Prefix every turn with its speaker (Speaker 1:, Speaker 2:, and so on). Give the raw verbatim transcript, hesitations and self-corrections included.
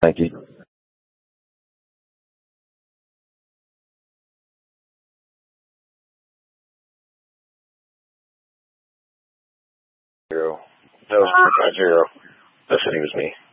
Speaker 1: Thank you. Zero. That was five zero. That said he was me.